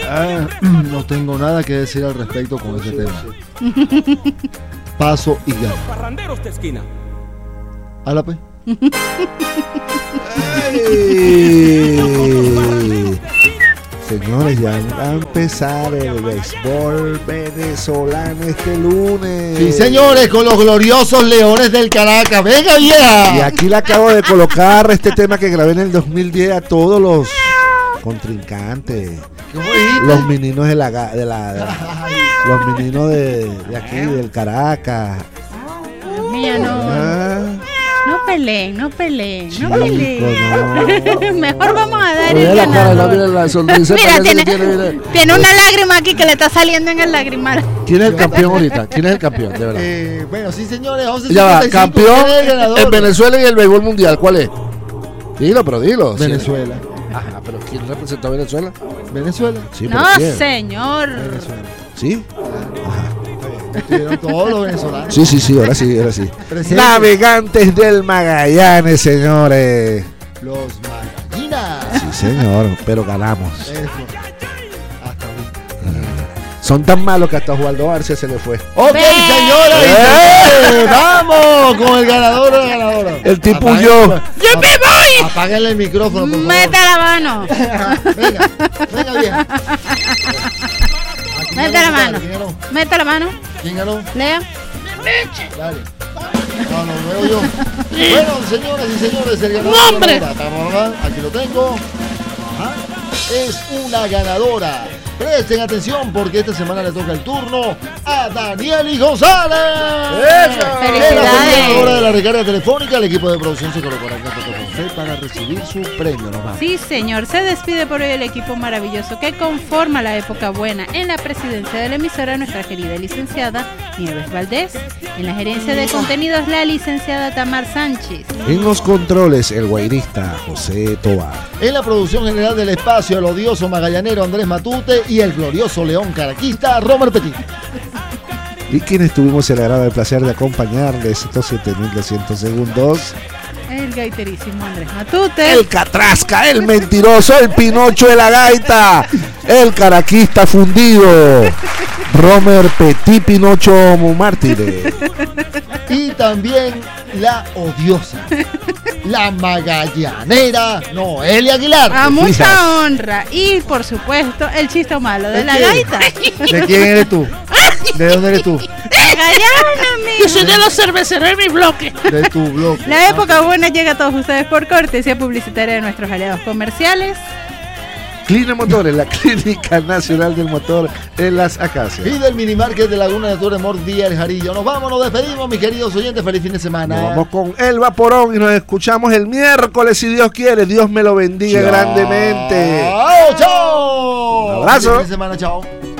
No tengo nada que decir al respecto con ese tema. Paso y gano. Parranderos de esquina. Hala, pues. Señores, ya va a empezar el béisbol venezolano este lunes. Sí, señores, con los gloriosos Leones del Caracas. ¡Venga, vieja! Y aquí le acabo de colocar este tema que grabé en el 2010 a todos los contrincantes. Los meninos los meninos de aquí, del Caracas. Mía, no. No peleen. Chico, No peleen. no. Mejor vamos a dar Mira el la cara, ganador. mira la sonrisa. Mira, parece que tiene mira. una lágrima aquí que le está saliendo en el lagrimal. ¿Quién es el campeón ahorita? ¿Quién es el campeón, de verdad? Bueno, sí, señores. 11:55, Ya va, campeón ¿quién es el ganador? en Venezuela y el béisbol mundial, ¿cuál es? Dilo, pero dilo. Venezuela. Ajá, pero ¿quién representó a Venezuela? Venezuela. Sí, pero No, ¿quién? señor. Venezuela. ¿Sí? Estuvieron todos los venezolanos. Sí, ahora sí. Presente. Navegantes del Magallanes, señores. Los Magallanes. Sí, señor, pero ganamos. Eso. Hasta ahorita. Son tan malos que hasta Osvaldo García se le fue. Ok, Ve. señoras y señores, vamos con el ganador o la ganadora. El tipo Apáguenle- huyó. ¡Yo me voy! Apáguenle el micrófono, por favor. Meta la mano. Venga, bien. Meta la mano. Meta la mano. ¿Quién ganó? Lea. Dale. No, veo yo. Bueno, señoras y señores, el ganador. ¡Nombre! Aquí lo tengo. Ajá. Es una ganadora. Presten atención porque esta semana le toca el turno a Danieli González. ¡Felicidades! Es la ganadora de la recarga telefónica. El equipo de producción se colocará en contacto con usted para recibir su premio. Nos vamos. Sí, señor. Se despide por hoy el equipo maravilloso que conforma la época buena. En la presidencia de la emisora, nuestra querida licenciada Nieves Valdés. En la gerencia de contenidos, la licenciada Tamar Sánchez. En los controles, el guairista José Tobar. En la producción general del espacio, el odioso magallanero Andrés Matute y el glorioso león caraquista Romer Petit. Y quienes tuvimos el agradable placer de acompañarles estos 7200 segundos. El gaiterísimo Andrés Matute. El Catrasca, el mentiroso, el Pinocho de la gaita, el caraquista fundido, Romer Petit Pinocho Mártire. Y también la odiosa, la magallanera Noelia Aguilar. A mucha honra. Y por supuesto, el chiste malo de la gaita. ¿De quién eres tú? ¿De dónde eres tú? Gallana, amigo. Yo soy de los cerveceros en mi bloque. De tu blog. La época buena llega a todos ustedes por cortesía publicitaria de nuestros aliados comerciales. Clina Motores, la Clínica Nacional del Motor en Las Acacias. Y del minimarket de Laguna de Torres Mordía El Jarillo. Nos vamos, nos despedimos, mis queridos oyentes. Feliz fin de semana. Nos vamos con El Vaporón y nos escuchamos el miércoles, si Dios quiere. Dios me lo bendiga grandemente. Chao, chao. Un abrazo. Feliz fin de semana, chao.